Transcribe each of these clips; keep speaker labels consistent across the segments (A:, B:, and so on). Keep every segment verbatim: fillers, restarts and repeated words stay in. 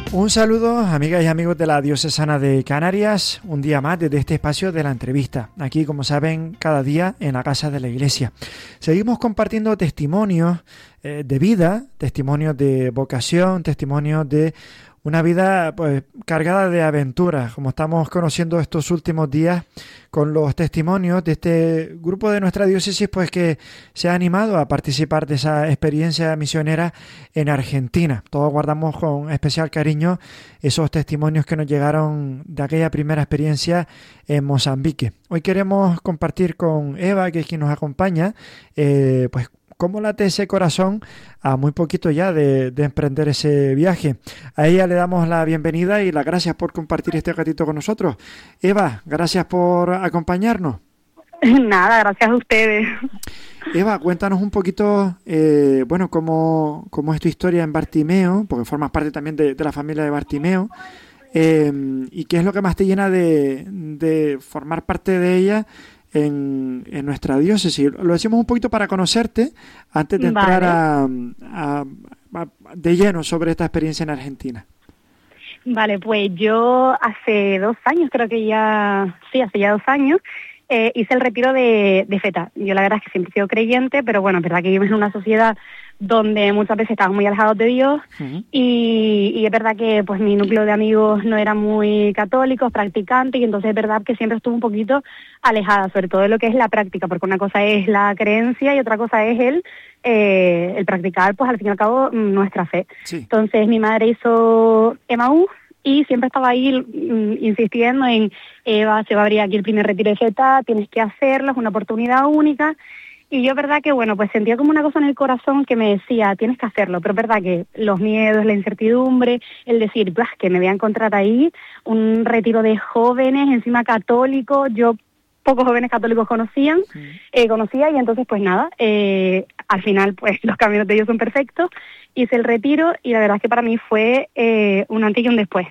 A: Un saludo, amigas y amigos de la Diocesana de Canarias, un día más desde este espacio de la entrevista, aquí como saben cada día en la Casa de la Iglesia. Seguimos compartiendo testimonios eh, de vida, testimonios de vocación, testimonios de una vida pues cargada de aventuras, como estamos conociendo estos últimos días con los testimonios de este grupo de nuestra diócesis pues que se ha animado a participar de esa experiencia misionera en Argentina. Todos guardamos con especial cariño esos testimonios que nos llegaron de aquella primera experiencia en Mozambique. Hoy queremos compartir con Eva, que es quien nos acompaña, eh, pues cómo late ese corazón a muy poquito ya de, de emprender ese viaje. A ella le damos la bienvenida y las gracias por compartir este ratito con nosotros. Eva, gracias por acompañarnos.
B: Nada, gracias a ustedes.
A: Eva, cuéntanos un poquito, eh, bueno, cómo, cómo es tu historia en Bartimeo, porque formas parte también de, de la familia de Bartimeo, eh, y qué es lo que más te llena de, de formar parte de ella En, en nuestra diócesis. Lo decimos un poquito para conocerte antes de entrar vale. a, a, a, de lleno sobre esta experiencia en Argentina.
B: Vale, pues yo hace dos años, creo que ya, sí, hace ya dos años, eh, hice el retiro de, de Feta. Yo la verdad es que siempre he sido creyente, pero bueno, es verdad que vivo en una sociedad donde muchas veces estamos muy alejados de Dios, uh-huh. y, y es verdad que pues mi núcleo de amigos no era muy católicos, practicantes, y entonces es verdad que siempre estuve un poquito alejada, sobre todo de lo que es la práctica, porque una cosa es la creencia y otra cosa es el, eh, el practicar, pues al fin y al cabo, nuestra fe. Sí. Entonces mi madre hizo Emaús, y siempre estaba ahí mm, insistiendo en, Eva, se va a abrir aquí el primer retiro de Feta, tienes que hacerlo, es una oportunidad única. Y yo, verdad que, bueno, pues sentía como una cosa en el corazón que me decía, tienes que hacerlo, pero verdad que los miedos, la incertidumbre, el decir, bah, que me voy a encontrar ahí, un retiro de jóvenes, encima católicos, yo pocos jóvenes católicos conocían, sí. eh, conocía, y entonces, pues nada, eh, al final, pues los caminos de Dios son perfectos, hice el retiro, y la verdad es que para mí fue eh, un antes y un después,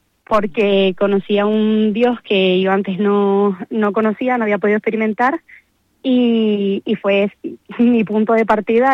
B: porque conocí a un Dios que yo antes no, no conocía, no había podido experimentar, Y, y fue mi punto de partida